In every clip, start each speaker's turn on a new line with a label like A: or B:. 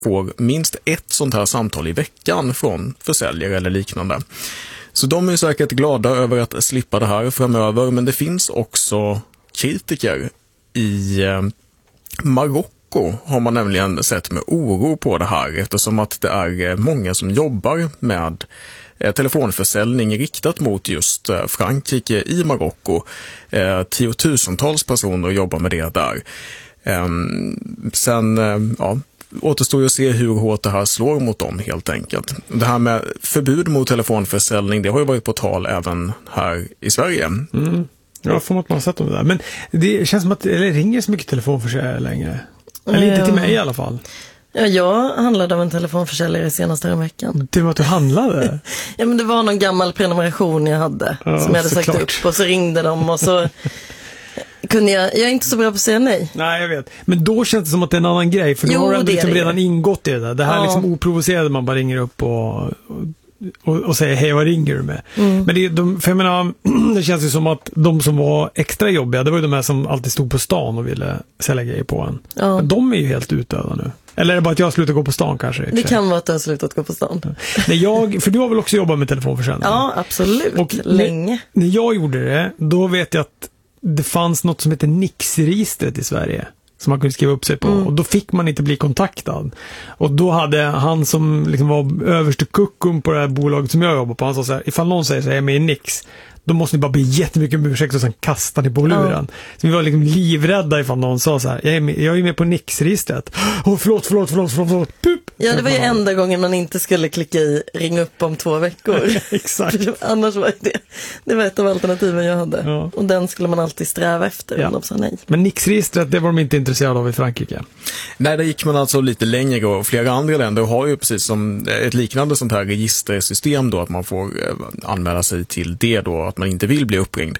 A: får minst ett sånt här samtal i veckan från försäljare eller liknande. Så de är säkert glada över att slippa det här framöver, men det finns också kritiker. I Marocko har man nämligen sett med oro på det här, eftersom att det är många som jobbar med telefonförsäljning riktat mot just Frankrike i Marocko. Tiotusentals personer jobbar med det där. Sen återstår ju att se hur hårt det här slår mot dem helt enkelt. Det här med förbud mot telefonförsäljning, det har ju varit på tal även här i Sverige.
B: Ja, får man ha sett om det där. Men det känns som att det ringer så mycket telefonförsäljare längre. Eller inte till mig i alla fall.
C: Ja, jag handlade av en telefonförsäljare senast här veckan.
B: Till att du handlade?
C: Ja, men det var någon gammal prenumeration jag hade som jag hade sagt upp. Och så ringde de och så kunde jag är inte så bra på att säga nej.
B: Nej, jag vet. Men då känns det som att det är en annan grej. För då har du liksom redan ingått i det där. Det här liksom oprovocerade, man bara ringer upp och säger hej, vad ringer du med? Men för jag menar, det känns ju som att de som var extra jobbiga, det var ju de här som alltid stod på stan och ville sälja grejer på en. Ja. Men de är ju helt utdöda nu. Eller är det bara att jag har slutat gå på stan kanske?
C: Det kan vara att du har slutat gå på stan.
B: För du har väl också jobbat med telefonförsäljning?
C: Ja, absolut. Och länge.
B: När jag gjorde det, då vet jag att det fanns något som heter Nix-registret i Sverige som man kunde skriva upp sig på. Och då fick man inte bli kontaktad. Och då hade han som liksom var överste kuckun på det här bolaget som jag jobbar på, han sa så här: ifall någon säger så här, jag är med i Nix, då måste ni bara be jättemycket om ursäkt och sen kasta ni på luren. Så vi var liksom livrädda ifall någon sa så här: jag är med på Nix-registret. Förlåt. Pup.
C: Ja, det var ju enda gången man inte skulle klicka i ring upp om 2 veckor.
B: Exakt.
C: Annars var det var ett av alternativen jag hade. Ja. Och den skulle man alltid sträva efter om de sa nej.
B: Men Nix-registret, det var de inte intresserade av i Frankrike.
A: Nej, där gick man alltså lite längre, och flera andra länder har ju precis som ett liknande sånt här registersystem då, att man får anmäla sig till det då, att man inte vill bli uppringd.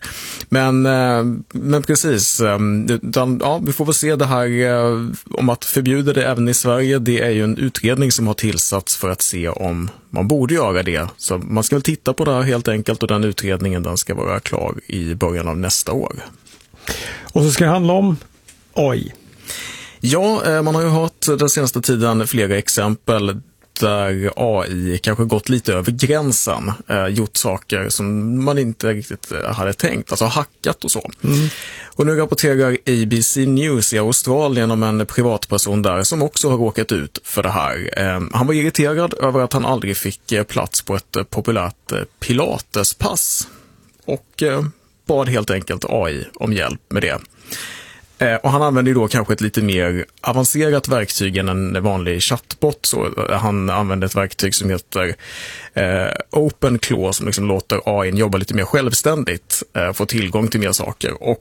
A: Men precis, vi får väl se det här om att förbjuda det även i Sverige. Det är ju en utredning som har tillsatts för att se om man borde göra det. Så man ska väl titta på det här helt enkelt, och den utredningen, den ska vara klar i början av nästa år.
B: Och så ska det handla om AI.
A: Ja, man har ju hört den senaste tiden flera exempel där AI kanske gått lite över gränsen, gjort saker som man inte riktigt hade tänkt, alltså hackat och så. Och nu rapporterar ABC News i Australien om en privatperson där som också har råkat ut för det här. Han var irriterad över att han aldrig fick plats på ett populärt pilatespass och bad helt enkelt AI om hjälp med det. Och han använder ju då kanske ett lite mer avancerat verktyg än en vanlig chatbot. Så han använder ett verktyg som heter OpenClaw, som liksom låter AI jobba lite mer självständigt, få tillgång till mer saker. Och